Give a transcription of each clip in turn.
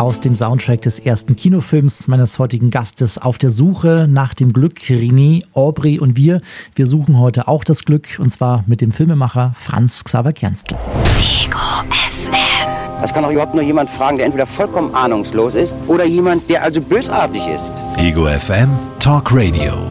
aus dem Soundtrack des ersten Kinofilms meines heutigen Gastes auf der Suche nach dem Glück. René, Aubrey und wir suchen heute auch das Glück, und zwar mit dem Filmemacher Franz Xaver Kernstl. Ego FM. Das kann doch überhaupt nur jemand fragen, der entweder vollkommen ahnungslos ist oder jemand, der also bösartig ist. Ego FM Talk Radio.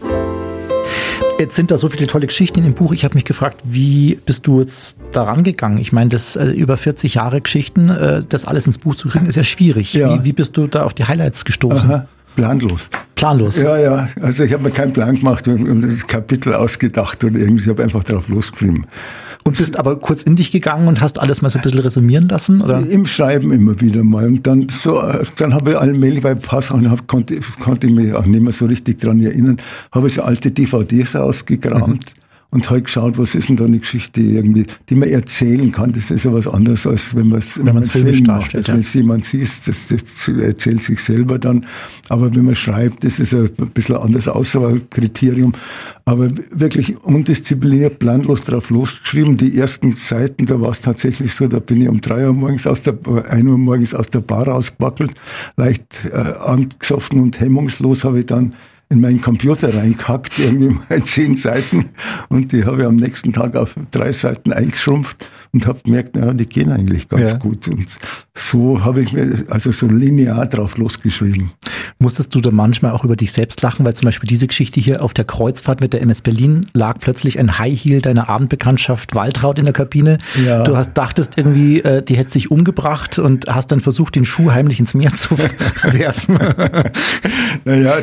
Jetzt sind da so viele tolle Geschichten in dem Buch. Ich habe mich gefragt, wie bist du jetzt da rangegangen? Ich meine, das über 40 Jahre Geschichten, das alles ins Buch zu kriegen, ist ja schwierig. Ja. Wie bist du da auf die Highlights gestoßen? Aha, planlos. Planlos? Ja. Also ich habe mir keinen Plan gemacht und das Kapitel ausgedacht und irgendwie, ich habe einfach drauf losgeschrieben. Und bist aber kurz in dich gegangen und hast alles mal so ein bisschen resümieren lassen, oder? Im Schreiben immer wieder mal. Und dann habe ich allmählich, weil ein paar Sachen konnte ich mich auch nicht mehr so richtig dran erinnern, habe ich so alte DVDs ausgekramt und habe geschaut, was ist denn da eine Geschichte irgendwie, die man erzählen kann. Das ist ja was anderes, als wenn man es filmisch darstellt. Wenn es jemand sieht, das erzählt sich selber dann. Aber wenn man schreibt, das ist ein bisschen anderes Auswahlkriterium. Aber wirklich undiszipliniert, planlos drauf losgeschrieben. Die ersten Seiten, da war es tatsächlich so, da bin ich um 1 Uhr morgens aus der Bar rausgewackelt, leicht angesoffen und hemmungslos habe ich dann in meinen Computer reingehackt, irgendwie mal 10 Seiten, und die habe ich am nächsten Tag auf 3 Seiten eingeschrumpft und habe gemerkt, ja, die gehen eigentlich ganz gut. Und so habe ich mir also so linear drauf losgeschrieben. Musstest du da manchmal auch über dich selbst lachen, weil zum Beispiel diese Geschichte hier auf der Kreuzfahrt mit der MS Berlin lag plötzlich ein High Heel deiner Abendbekanntschaft Waltraud in der Kabine. Ja. Du dachtest irgendwie, die hätte sich umgebracht und hast dann versucht, den Schuh heimlich ins Meer zu werfen. Naja,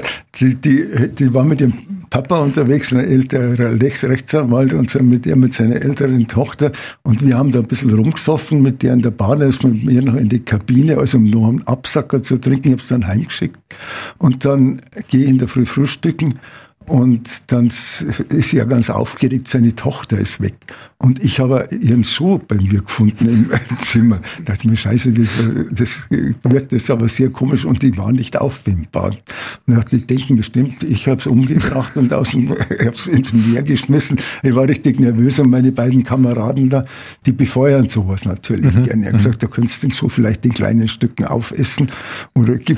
die war mit dem Papa unterwegs, ein älterer Rechtsanwalt, und mit seiner älteren Tochter, und wir haben da ein bisschen rumgesoffen mit der in der Bahn, ist mit mir noch in die Kabine, also um noch einen Absacker zu trinken, ich habe es dann heimgeschickt, und dann gehe ich in der Früh frühstücken. Und dann ist sie ja ganz aufgeregt, seine Tochter ist weg. Und ich habe ihren Schuh bei mir gefunden im Zimmer. Da dachte ich mir, scheiße, das wirkt jetzt aber sehr komisch, und die war nicht auffindbar. Und die denken bestimmt, ich habe es umgebracht und ich habe es ins Meer geschmissen. Ich war richtig nervös, und meine beiden Kameraden da, die befeuern sowas natürlich gerne. Er hat gesagt, da könntest du den Schuh vielleicht in kleinen Stücken aufessen oder gib